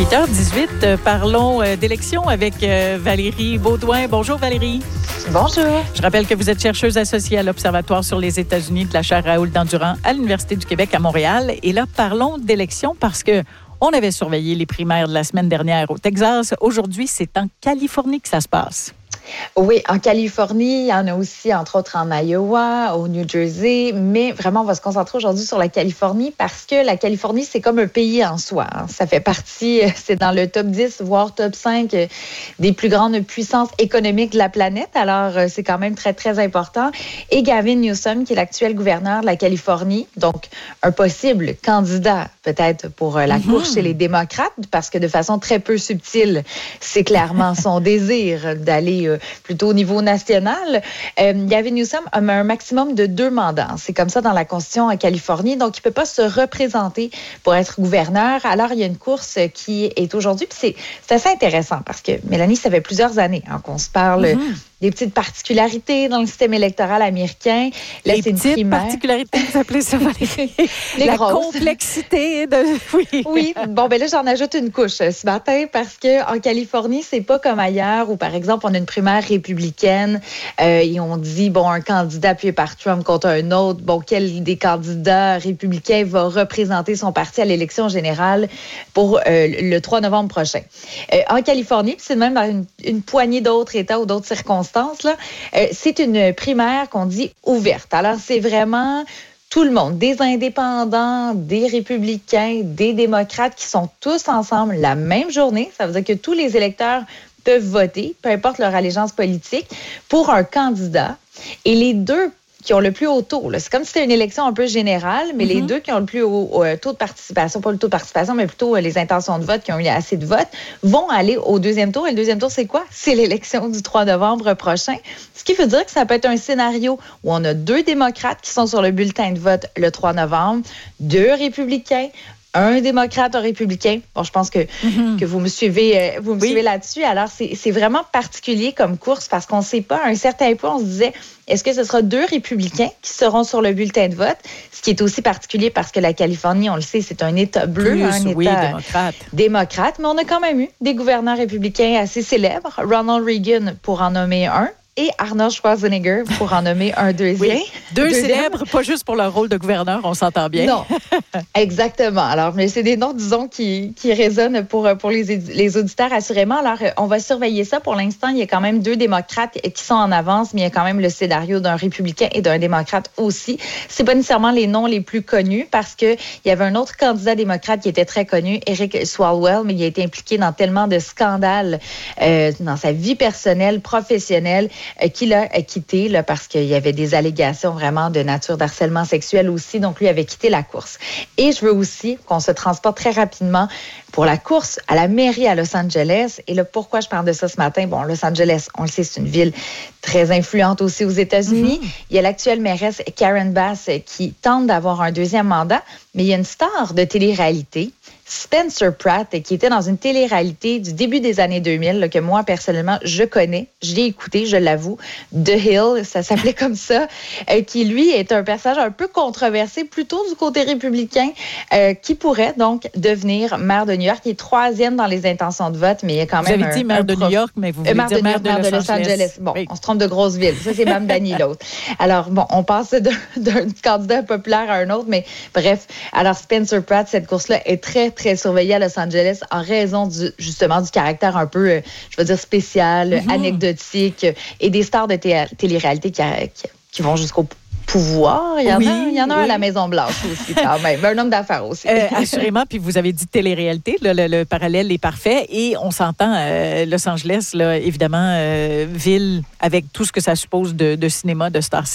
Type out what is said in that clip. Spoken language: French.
8h18, parlons d'élections avec Valérie Beaudoin. Bonjour Valérie. Bonjour. Je rappelle que vous êtes chercheuse associée à l'Observatoire sur les États-Unis de la chaire Raoul Dandurand à l'Université du Québec à Montréal. Et là, parlons d'élections parce que on avait surveillé les primaires de la semaine dernière au Texas. Aujourd'hui, c'est en Californie que ça se passe. Oui, en Californie, il y en a aussi, entre autres, en Iowa, au New Jersey. Mais vraiment, on va se concentrer aujourd'hui sur la Californie parce que la Californie, c'est comme un pays en soi. Ça fait partie, c'est dans le top 10, voire top 5 des plus grandes puissances économiques de la planète. Alors, c'est quand même très, très important. Et Gavin Newsom, qui est l'actuel gouverneur de la Californie, donc un possible candidat peut-être pour la course chez les démocrates, parce que de façon très peu subtile, c'est clairement son désir d'aller plutôt au niveau national. Gavin Newsom a un maximum de 2 mandats. C'est comme ça dans la Constitution en Californie. Donc, il ne peut pas se représenter pour être gouverneur. Alors, il y a une course qui est aujourd'hui. Puis c'est assez intéressant parce que, Mélanie, ça fait plusieurs années qu'on se parle des petites particularités dans le système électoral américain. Là, les petites particularités, vous appelez ça, Valérie? La grosses. Complexité de... Oui. Bon, ben là, j'en ajoute une couche ce matin parce qu'en Californie, c'est pas comme ailleurs où, par exemple, on a une primaire républicaine et on dit, bon, un candidat appuyé par Trump contre un autre. Bon, quel des candidats républicains va représenter son parti à l'élection générale pour le 3 novembre prochain? En Californie, puis c'est même dans une poignée d'autres États ou d'autres circonstances, là, c'est une primaire qu'on dit ouverte. Alors, c'est vraiment tout le monde, des indépendants, des républicains, des démocrates qui sont tous ensemble la même journée. Ça veut dire que tous les électeurs peuvent voter, peu importe leur allégeance politique, pour un candidat. Et les deux qui ont le plus haut taux, là, c'est comme si c'était une élection un peu générale, mais les deux qui ont le plus haut taux de participation, pas le taux de participation, mais plutôt les intentions de vote, qui ont eu assez de votes, vont aller au deuxième tour. Et le deuxième tour, c'est quoi? C'est l'élection du 3 novembre prochain. Ce qui veut dire que ça peut être un scénario où on a 2 démocrates qui sont sur le bulletin de vote le 3 novembre, 2 républicains, un démocrate, un républicain. Bon, je pense que vous me suivez, suivez là-dessus. Alors, c'est vraiment particulier comme course parce qu'on ne sait pas. À un certain point, on se disait, est-ce que ce sera 2 républicains qui seront sur le bulletin de vote? Ce qui est aussi particulier parce que la Californie, on le sait, c'est un État bleu, un État démocrate. Mais on a quand même eu des gouverneurs républicains assez célèbres. Ronald Reagan, pour en nommer un. Et Arnold Schwarzenegger, pour en nommer un deuxième. Oui. Deux célèbres, pas juste pour leur rôle de gouverneur, on s'entend bien. Non, exactement. Alors, mais c'est des noms, disons, qui résonnent pour les auditeurs, assurément. Alors, on va surveiller ça. Pour l'instant, il y a quand même 2 démocrates qui sont en avance, mais il y a quand même le scénario d'un républicain et d'un démocrate aussi. C'est pas nécessairement les noms les plus connus parce que il y avait un autre candidat démocrate qui était très connu, Eric Swalwell, mais il a été impliqué dans tellement de scandales dans sa vie personnelle, professionnelle, qu'il a quitté là, parce qu'il y avait des allégations vraiment de nature d'harcèlement sexuel aussi. Donc, lui avait quitté la course. Et je veux aussi qu'on se transporte très rapidement pour la course à la mairie à Los Angeles. Et là, pourquoi je parle de ça ce matin? Bon, Los Angeles, on le sait, c'est une ville très influente aussi aux États-Unis. Il y a l'actuelle mairesse Karen Bass qui tente d'avoir un 2e mandat, mais il y a une star de télé-réalité, Spencer Pratt, qui était dans une télé-réalité du début des années 2000, là, que moi, personnellement, je connais. Je l'ai écouté, je l'avoue. The Hill, ça s'appelait comme ça, qui, lui, est un personnage un peu controversé, plutôt du côté républicain, qui pourrait donc devenir maire de New York. Il est 3e dans les intentions de vote, mais il y a quand même Vous avez dit maire de New York, mais vous voulez dire maire de Los Angeles. Bon, oui. On se trompe de grosse ville. Ça, c'est Mme Dani, l'autre. Alors, bon, on passe d'un candidat populaire à un autre, mais bref. Alors, Spencer Pratt, cette course-là est très, très surveillée à Los Angeles en raison justement du caractère un peu, je veux dire, spécial, anecdotique et des stars de télé-réalité qui vont jusqu'au pouvoir. Il y en a un à la Maison-Blanche aussi, quand même. Un homme d'affaires aussi. Assurément. Puis vous avez dit télé-réalité. Le parallèle est parfait. Et on s'entend, Los Angeles, là, évidemment, ville avec tout ce que ça suppose de cinéma, de stars